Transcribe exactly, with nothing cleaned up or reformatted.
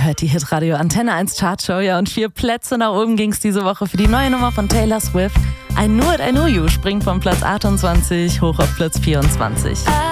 hört die Hitradio Antenne eins Chartshow. Ja, und vier Plätze nach oben ging es diese Woche für die neue Nummer von Taylor Swift. I Knew It, I Knew You springt von Platz achtundzwanzig hoch auf Platz vierundzwanzig.